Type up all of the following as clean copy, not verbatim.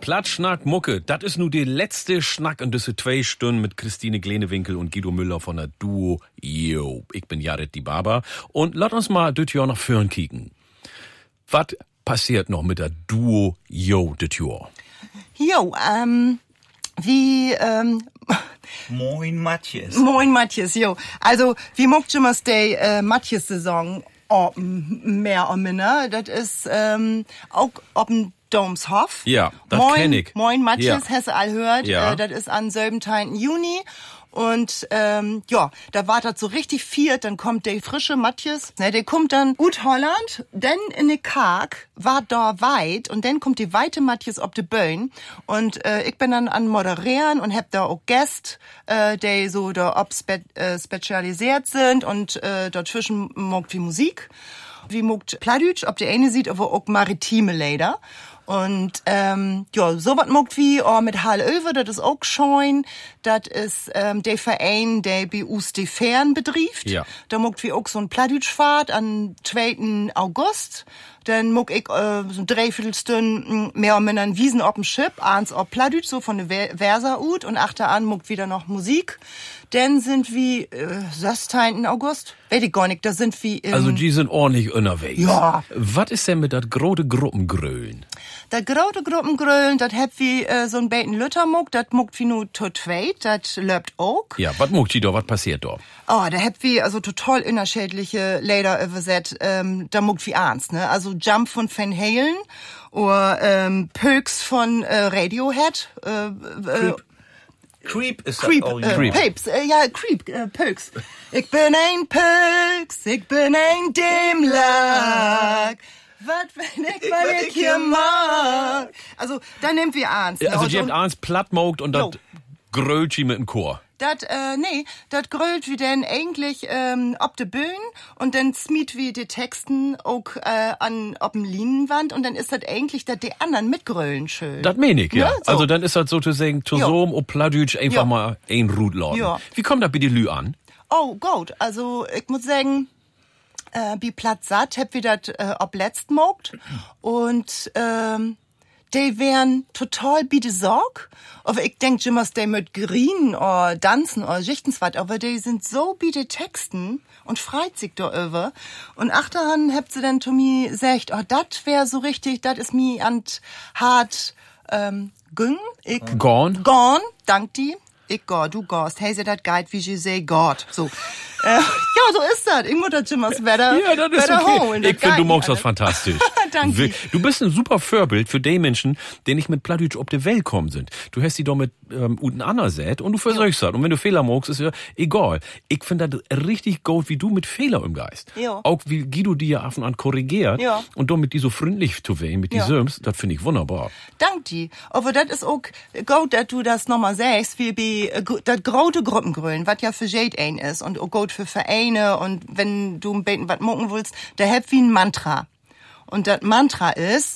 Platschnack Mucke, das ist nur die letzte Schnack in diese 2 Stunden mit Christine Glenewinkel und Guido Müller von der Duo Yo. Ich bin Jared die Barber und lass uns mal das Jahr nach vorn kicken. Was passiert noch mit der Duo Yo das Jahr? Jo, Moin Matthias. Moin Matthias, jo. Also, wie mocht immer die Matthias-Saison mehr oder minder? Das ist auch ob ein Domshof. Ja, das kenn ich. Moin Matthias, Ja. hast du all hört. Ja. Das ist am 17. Juni. Und ja, da war das so richtig viert, dann kommt der frische Matthias, ne, der kommt dann gut Holland, dann in de Karg, war da weit und dann kommt die weite Matthias ob de Böen und ich bin dann an moderieren und hab da auch Gäste, die so da ob spezialisiert sind und dazwischen mogt wie Musik, wie mogt Pladütsch, ob der eine sieht, aber auch maritime Lieder. Und ja, so was mogt wie mit Hallöwe, das ist auch scheun, das ist der Verein, der bei uns die Fähren betrieft. Ja. Da mogt wie auch so ein Pladütschfahrt am 2. August. Dann mogt ich so ein Dreiviertelstunden mehr oder minder Wiesen auf dem Schiff, abends auf Pladütsch, so von der Versa ut und achteran mogt wieder noch Musik. Dann sind wir 16. August, weiß ich gar nicht, da sind wir Also die sind ordentlich unterwegs. Ja. Was ist denn mit dat große Gruppengrölen? Das große Gruppengrölen, das hat wie so ein Beten Luthermuck, das muckt wie nur tot zweit, das löbt auch. Ja, was muckt die da, was passiert da? Oh, da habt wie also total unterschiedliche Lieder übersetzt, da muckt wie ernst, ne? Also Jump von Van Halen oder Pöks von Radiohead, Creep ist Creep, das Original. Papes, ja, Creep, Pöks. Ich bin ein Pöks, ich bin ein Dämlack. Was, wenn ich hier mag? Also, da nimmt wir ernst. Also ne? die habt eins plattmogt und dat Jo. Grölchi mit dem Chor. Dat grölt wie denn eigentlich ob de Bühnen und dann smiet wie die Texten auch ob dem Linienwand und dann ist das eigentlich, dass die anderen mitgrölen schön. Das mein ich, ja. Ne? So. Also dann ist das sozusagen zusammen und Pladütsch einfach Jo. mal ein Rut lauten. Ja. Wie kommt das bei die Lü an? Oh, gut. Also, ich muss sagen, wie Platz satt, hab wir das ob letzt mogt und die wären total bitte Sorg. Aber ich denk immer, die mit Green oder Tanzen oder Schichtenswart, aber die sind so bitte Texten und freit sich da über. Und achterhan habt sie dann zu mir gesagt, oh, das wär so richtig, das ist mir an hart Güng. Ich Gorn? dank die. Ich geh, du gehst. Hey, sie dat geit, wie je say Gott. So. Ja, so ist das. Ich muss das Jimmers Wetter. Ja, das ist okay. Holen, Ich finde, du magst das fantastisch. Danke. Du bist ein super Vorbild für die Menschen, die nicht mit Pladütsch ob die Welt kommen sind. Du hast die doch mit Uten Anna sät und du versuchst das. Und wenn du Fehler magst, ist ja egal. Ich finde das richtig gut, wie du mit Fehler umgehst. Ja. Auch wie Guido die ja af und an korrigiert. Ja. Und du mit die so freundlich zu wehen, mit die Ja. Söms, das finde ich wunderbar. Dank die. Aber das ist auch gut, dass du das nochmal sagst, wie bei das große Gruppengrölen, was ja für Jade ein ist und auch gut für Vereine und wenn du ein bisschen was mucken willst, da habt wie ein Mantra. Und das Mantra ist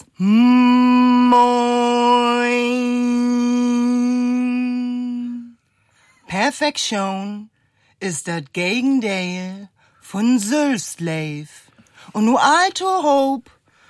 Moin. Perfektion ist das Gegenteil von Sülslave. Und nur alto Hope.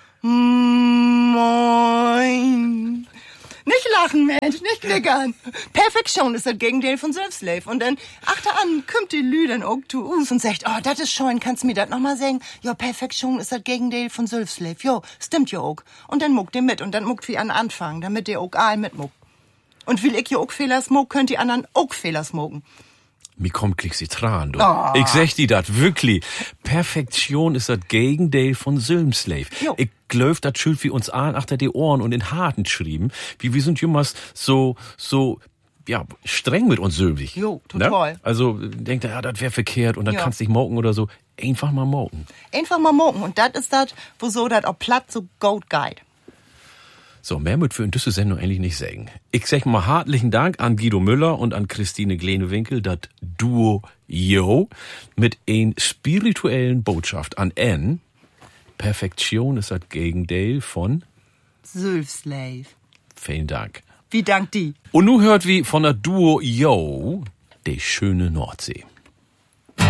Moin. Nicht lachen, Mensch, nicht knickern. Perfektion ist das Gegenteil von Self-Slave. Und dann, achteran, kommt die Lü dann auch zu uns und sagt, oh, das ist schön, kannst du mir das nochmal sagen? Ja, Perfektion ist das Gegenteil von Self-Slave. Jo, stimmt ja auch. Und dann muckt ihr mit und dann muckt wie an Anfang, damit ihr auch all mitmuckt. Und will ich ja auch Fehler smoke, könnt die anderen auch Fehler smoken. Mir kommt Klicksitran, du. Oh. Ich sag dir das wirklich. Perfektion ist das Gegenteil von Silmslave. Jo. Ich glaub, das schült wie uns an, achter die Ohren und in Harten schrieben. Wie wir sind jemals so, ja, streng mit uns Sülmig. Jo, total. Ne? Also, denkt er, ja, das wäre verkehrt und dann Ja. kannst du nicht moken oder so. Einfach mal moken. Einfach mal mucken. Und das ist das, wo so das auch platt so gut geht. So, mehr mit für in diese Sendung eigentlich nicht sagen. Ich sag mal herzlichen Dank an Guido Müller und an Christine Glenewinkel, das Duo Yo, mit ein spirituellen Botschaft an N. Perfektion ist das Gegenteil von Sülfslave. Vielen Dank. Wie dank die. Und nu hört wie von der Duo Yo die schöne Nordsee.